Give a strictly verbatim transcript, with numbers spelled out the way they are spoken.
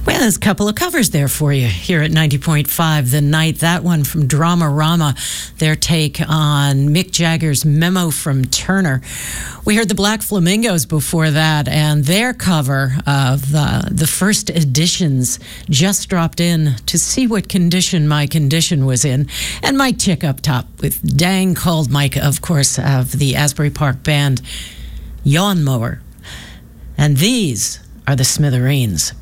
Well, there's a couple of covers there for you here at ninety point five The Night. That one from Dramarama, their take on Mick Jagger's Memo from Turner. We heard the Black Flamingos before that, and their cover of uh, the first editions just dropped in to see what condition my condition was in. And Mike Chick up top with Dang Called Mike, of course, of the Asbury Park band Yawn Mower. And these are the Smithereens.